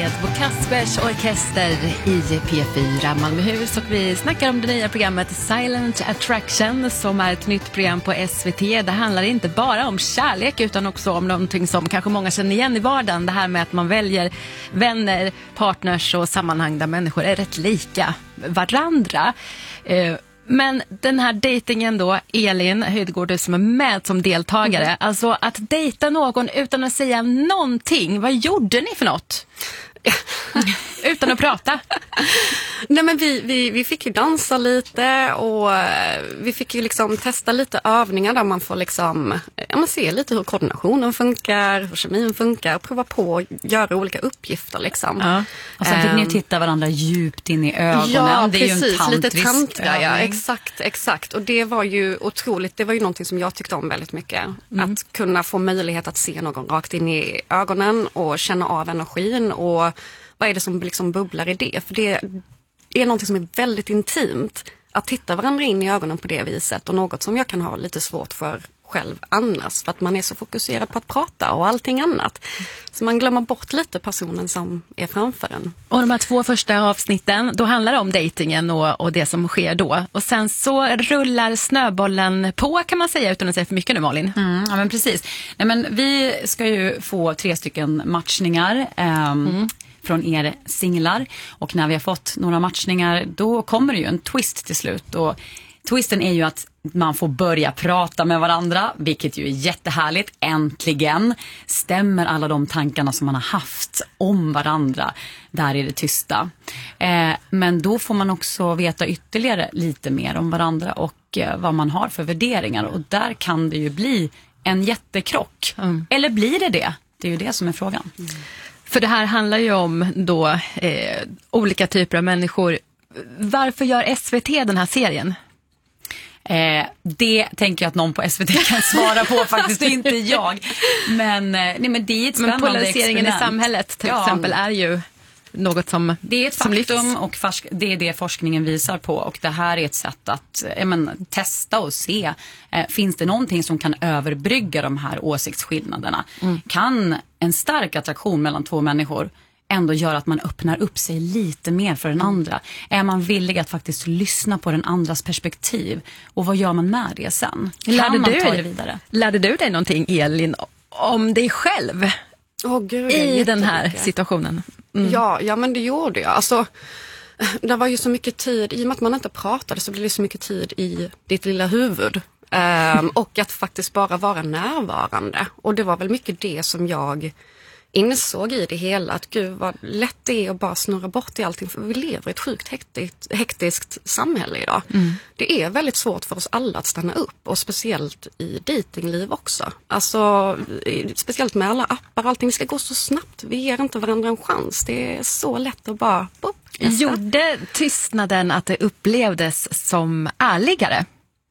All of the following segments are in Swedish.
med Bo Kaspers Orkester i P4 Malmöhus, och vi snackar om det nya programmet Silent Attraction som är ett nytt program på SVT. Det handlar inte bara om kärlek utan också om någonting som kanske många känner igen i vardagen. Det här med att man väljer vänner, partners och sammanhang där människor är rätt lika varandra. Men den här dejtingen då, Elin Höjdgård, du som är med som deltagare, alltså att dejta någon utan att säga någonting, vad gjorde ni för något? Utan att prata. Nej, men vi fick ju dansa lite och vi fick ju liksom testa lite övningar där man får liksom, man ser lite hur koordinationen funkar, hur kemin funkar, prova på att göra olika uppgifter liksom. Ja. Och sen fick ni titta varandra djupt in i ögonen. Ja, det är precis, ju en lite tantra, ja, exakt. Och det var ju otroligt, det var ju någonting som jag tyckte om väldigt mycket. Att kunna få möjlighet att se någon rakt in i ögonen och känna av energin och vad är det som liksom bubblar i det? För det är någonting som är väldigt intimt att titta varandra in i ögonen på det viset, och något som jag kan ha lite svårt för själv annars, för att man är så fokuserad på att prata och allting annat. Så man glömmer bort lite personen som är framför en. Och de här 2 första avsnitten, då handlar det om dejtingen och det som sker då. Och sen så rullar snöbollen på, kan man säga, utan att säga för mycket nu, Malin. Ja, men precis. Nej, men vi ska ju få 3 stycken matchningar från er singlar, och när vi har fått några matchningar då kommer det ju en twist till slut, och twisten är ju att man får börja prata med varandra, vilket ju är jättehärligt. Äntligen stämmer alla de tankarna som man har haft om varandra där i det tysta. Men då får man också veta ytterligare lite mer om varandra och vad man har för värderingar, och där kan det ju bli en jättekrock. Eller blir det det? Det är ju det som är frågan. För det här handlar ju om då olika typer av människor. Varför gör SVT den här serien? Det tänker jag att någon på SVT kan svara på faktiskt, och inte jag. Men det är ett spännande polariseringen experiment i samhället till exempel är ju något som det är ett faktum, och det är det forskningen visar på, och det här är ett sätt att testa och se, finns det någonting som kan överbrygga de här åsiktsskillnaderna? Kan en stark attraktion mellan 2 människor ändå gör att man öppnar upp sig lite mer för den andra? Är man villig att faktiskt lyssna på den andras perspektiv? Och vad gör man med det sen? Kan man ta det vidare? Lärde du dig någonting, Elin, om dig själv i den här situationen? Ja, men det gjorde jag. Alltså, det var ju så mycket tid, i och med att man inte pratade så blev det så mycket tid i ditt lilla huvud. Och att faktiskt bara vara närvarande. Och det var väl mycket det som jag insåg i det hela, att gud vad lätt det är att bara snurra bort i allting, för vi lever i ett sjukt hektiskt samhälle idag. Det är väldigt svårt för oss alla att stanna upp, och speciellt i datingliv också. Alltså speciellt med alla appar, allting ska gå så snabbt, vi ger inte varandra en chans. Det är så lätt att bara Gjorde tystnaden att det upplevdes som ärligare?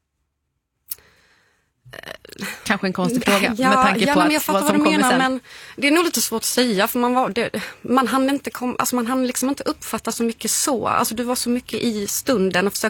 Kanske en konstig fråga med tanke på men jag fattar vad som du kommer menar, sen. men det är nog lite svårt att säga, för man hann liksom inte uppfatta så mycket så. Alltså du var så mycket i stunden och